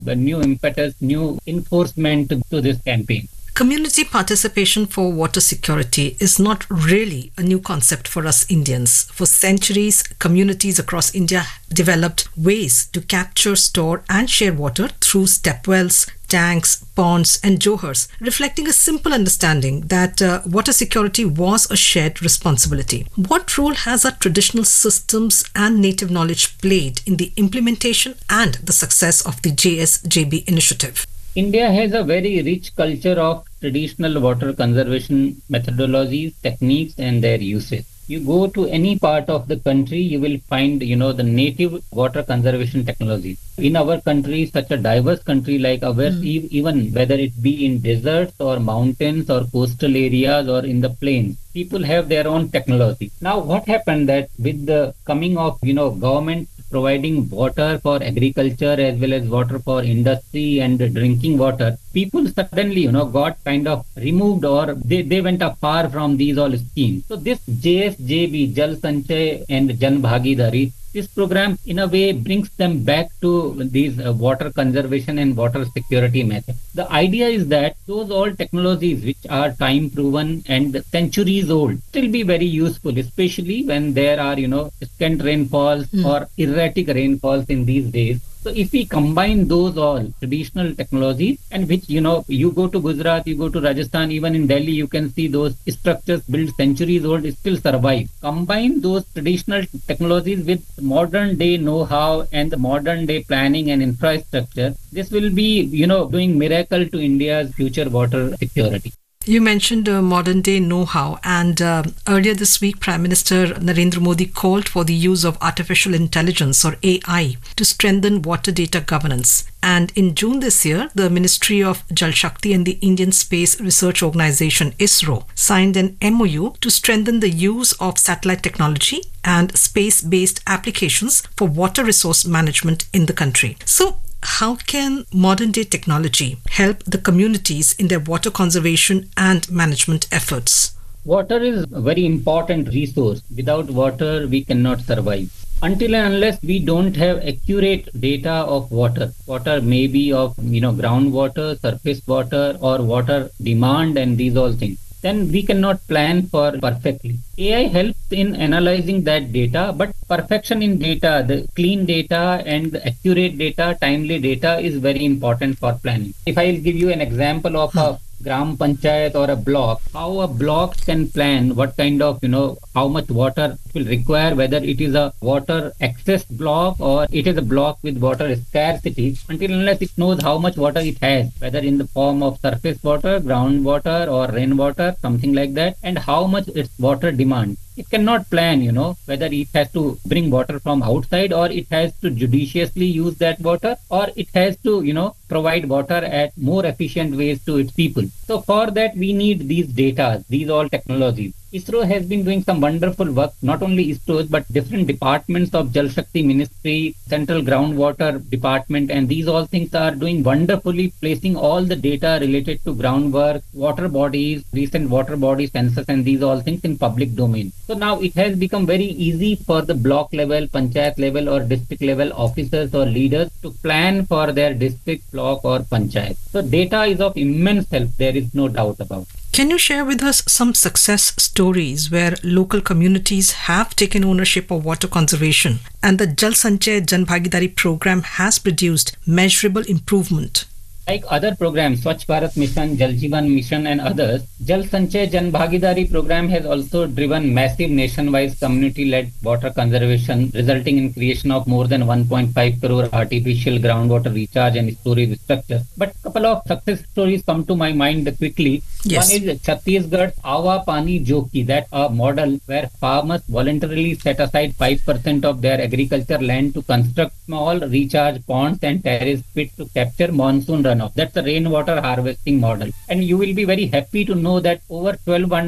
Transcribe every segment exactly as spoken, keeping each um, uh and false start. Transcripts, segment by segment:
the new impetus, new enforcement to this campaign. Community participation for water security is not really a new concept for us Indians. For centuries, communities across India developed ways to capture, store, and share water through stepwells, tanks, ponds, and johars, reflecting a simple understanding that uh, water security was a shared responsibility. What role has our traditional systems and native knowledge played in the implementation and the success of the J S J B initiative? India has a very rich culture of traditional water conservation methodologies, techniques, and their uses. You go to any part of the country, you will find, you know, the native water conservation technologies. In our country, such a diverse country like ours, mm. even whether it be in deserts or mountains or coastal areas or in the plains, people have their own technology. Now, what happened that with the coming of, you know, government providing water for agriculture as well as water for industry and drinking water, people suddenly, you know, got kind of removed or they, they went afar from these all schemes. So this J S J B, Jal Sanchay and Jan Bhagidari, this program in a way brings them back to these uh, water conservation and water security methods. The idea is that those all technologies which are time proven and centuries old still be very useful, especially when there are, you know, scant rainfalls mm. or erratic rainfalls in these days. So if we combine those all traditional technologies, and which, you know, you go to Gujarat, you go to Rajasthan, even in Delhi, you can see those structures built centuries old still survive. Combine those traditional technologies with modern day know-how and the modern day planning and infrastructure. This will be, you know, doing miracle to India's future water security. You mentioned uh, modern day know-how, and uh, earlier this week Prime Minister Narendra Modi called for the use of artificial intelligence or A I to strengthen water data governance. And in June this year, the Ministry of Jal Shakti and the Indian Space Research Organisation ISRO signed an M O U to strengthen the use of satellite technology and space-based applications for water resource management in the country. So, how can modern day technology help the communities in their water conservation and management efforts? Water is a very important resource. Without water, we cannot survive. Until and unless we don't have accurate data of water, water may be of, you know, groundwater, surface water, or water demand and these all things, then we cannot plan for perfectly. A I helps in analyzing that data, but perfection in data, the clean data and the accurate data, timely data is very important for planning. If I'll give you an example of a Gram Panchayat or a block, how a block can plan what kind of, you know, how much water it will require, whether it is a water excess block or it is a block with water scarcity, until unless it knows how much water it has, whether in the form of surface water, groundwater or rainwater, something like that, and how much its water demand. It cannot plan, you know, whether it has to bring water from outside or it has to judiciously use that water, or it has to, you know, provide water at more efficient ways to its people. So for that, we need these data, these all technologies. ISRO has been doing some wonderful work, not only ISRO, but different departments of Jal Shakti Ministry, Central Groundwater Department, and these all things are doing wonderfully, placing all the data related to groundwork, water bodies, recent water body census, and these all things in public domain. So now it has become very easy for the block level, panchayat level, or district level officers or leaders to plan for their district, block, or panchayat. So data is of immense help, there is no doubt about it. Can you share with us some success stories where local communities have taken ownership of water conservation and the Jal Sanchay Jan Bhagidari program has produced measurable improvement? Like other programs, Swachh Bharat Mission, Jal Jeevan Mission and others, Jal Sanchay Jan Bhagidari program has also driven massive nationwide community-led water conservation, resulting in creation of more than one point five crore artificial groundwater recharge and storage structures. But a couple of success stories come to my mind quickly. Yes. One is Chhattisgarh Awa Pani Joki, that a model where farmers voluntarily set aside five percent of their agriculture land to construct small recharge ponds and terrace pits to capture monsoon runoff. That's the rainwater harvesting model. And you will be very happy to know that over twelve hundred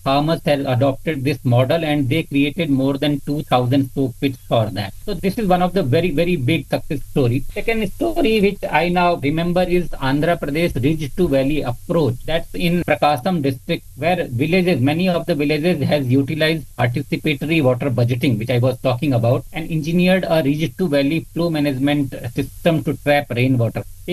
farmers have adopted this model and they created more than two thousand soak pits for that. So this is one of the very, very big success stories. Second story which I now remember is Andhra Pradesh Ridge to Valley approach. That's in Prakasam district, where villages, many of the villages has utilized participatory water budgeting, which I was talking about, and engineered a ridge to valley flow management system to trap rainwater.